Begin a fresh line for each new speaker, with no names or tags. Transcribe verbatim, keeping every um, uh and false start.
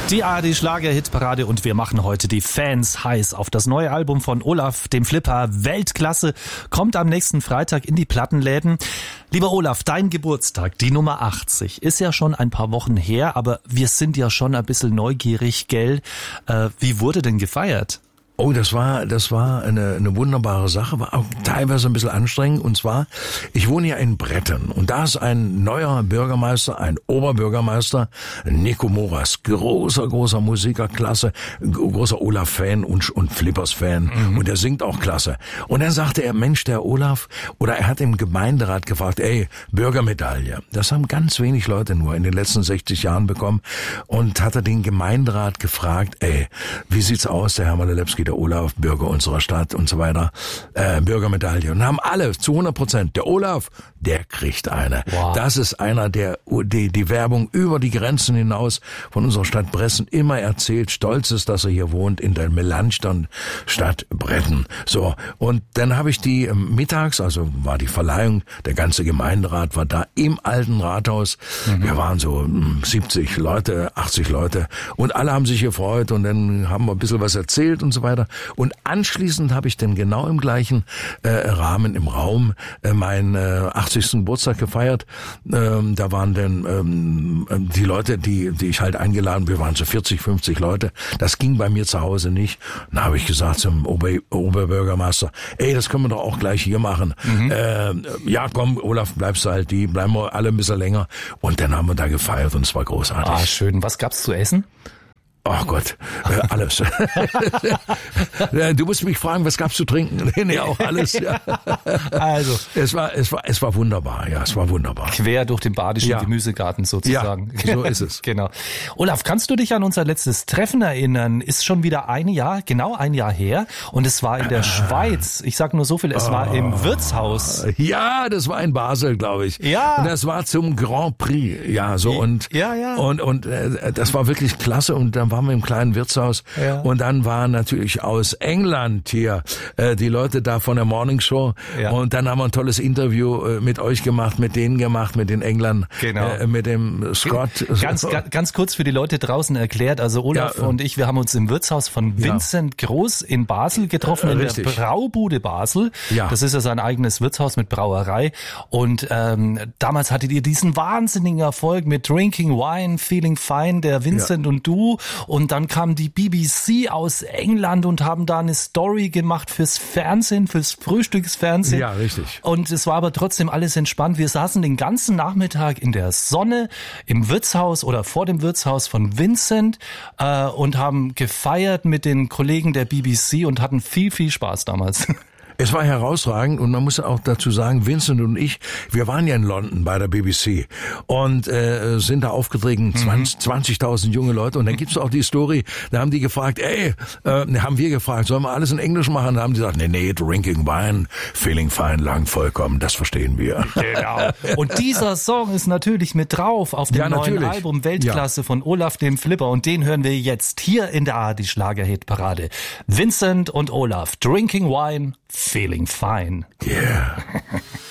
Die A R D Schlager-Hitparade und wir machen heute die Fans heiß auf das neue Album von Olaf, dem Flipper. Weltklasse, kommt am nächsten Freitag in die Plattenläden. Lieber Olaf, dein Geburtstag, die Nummer achtzig, ist ja schon ein paar Wochen her, aber wir sind ja schon ein bisschen neugierig, gell? Äh, wie wurde denn gefeiert?
Oh, das war, das war eine, eine wunderbare Sache, war auch teilweise ein bisschen anstrengend. Und zwar, ich wohne ja in Bretten und da ist ein neuer Bürgermeister, ein Oberbürgermeister, Nico Moras, großer, großer Musiker, klasse, großer Olaf-Fan und, und Flippers-Fan mhm. und er singt auch klasse. Und dann sagte er, Mensch, der Olaf, oder er hat im Gemeinderat gefragt, ey, Bürgermedaille. Das haben ganz wenig Leute nur in den letzten sechzig Jahren bekommen und hat er den Gemeinderat gefragt, ey, wie sieht's aus, der Herr Malalewski, der Olaf, Bürger unserer Stadt und so weiter, äh, Bürgermedaille. Und haben alle zu hundert Prozent, der Olaf, der kriegt eine. Wow. Das ist einer, der die, die Werbung über die Grenzen hinaus von unserer Stadt Bressen immer erzählt, stolz ist, dass er hier wohnt, in der Melanchthon-Stadt Bretten. So, und dann habe ich die ähm, mittags, also war die Verleihung, der ganze Gemeinderat war da im alten Rathaus. Mhm. Wir waren so ähm, siebzig Leute, achtzig Leute und alle haben sich gefreut und dann haben wir ein bisschen was erzählt und so weiter. Und anschließend habe ich dann genau im gleichen äh, Rahmen, im Raum, äh, meinen äh, achtzigsten Geburtstag gefeiert. Ähm, da waren dann ähm, die Leute, die die ich halt eingeladen, wir waren so vierzig, fünfzig Leute. Das ging bei mir zu Hause nicht. Dann habe ich gesagt zum Ober, Oberbürgermeister, ey, das können wir doch auch gleich hier machen. Mhm. Äh, ja, komm, Olaf, bleibst du halt die, bleiben wir alle ein bisschen länger. Und dann haben wir da gefeiert und es war großartig.
Ah, schön. Was gab's zu essen?
Ach Gott, äh, alles. Du musst mich fragen, was gab's zu trinken? Nee, nee, auch alles. Ja. Also, es war, es war, es war wunderbar. Ja, es war wunderbar.
Quer durch den badischen ja. Gemüsegarten sozusagen.
Ja, so ist es.
Genau. Olaf, kannst du dich an unser letztes Treffen erinnern? Ist schon wieder ein Jahr, genau ein Jahr her. Und es war in der ah. Schweiz. Ich sag nur so viel, es oh. war im Wirtshaus.
Ja, das war in Basel, glaube ich.
Ja.
Und das war zum Grand Prix. Ja, so und
ja, ja.
und und äh, das war wirklich klasse. Und dann waren wir im kleinen Wirtshaus ja. und dann waren natürlich aus England hier äh, die Leute da von der Morning Show ja. und dann haben wir ein tolles Interview äh, mit euch gemacht, mit denen gemacht, mit den Engländern,
genau.
äh, mit dem Scott.
Ganz, ganz, ganz kurz für die Leute draußen erklärt, also Olaf ja, und ich, wir haben uns im Wirtshaus von Vincent ja. Groß in Basel getroffen, in Richtig. der Braubude Basel. Ja. Das ist ja sein eigenes Wirtshaus mit Brauerei und ähm, damals hattet ihr diesen wahnsinnigen Erfolg mit Drinking Wine, Feeling Fine, der Vincent ja. und du, und dann kam die B B C aus England und haben da eine Story gemacht fürs Fernsehen, fürs Frühstücksfernsehen.
Ja, richtig.
Und es war aber trotzdem alles entspannt. Wir saßen den ganzen Nachmittag in der Sonne im Wirtshaus oder vor dem Wirtshaus von Vincent äh, und haben gefeiert mit den Kollegen der B B C und hatten viel, viel Spaß damals.
Es war herausragend und man muss auch dazu sagen, Vincent und ich, wir waren ja in London bei der B B C und äh, sind da aufgetreten, mhm. zwanzigtausend junge Leute und dann gibt's auch die Story, da haben die gefragt, ey, äh, haben wir gefragt, sollen wir alles in Englisch machen? Da haben die gesagt, nee, nee, drinking wine, feeling fine, lang vollkommen, das verstehen wir.
Genau. Und dieser Song ist natürlich mit drauf auf dem
ja,
neuen
natürlich.
Album Weltklasse ja. von Olaf, dem Flipper, und den hören wir jetzt hier in der A R D Schlager-Hitparade. Vincent und Olaf, Drinking Wine, Feeling Fine.
Yeah.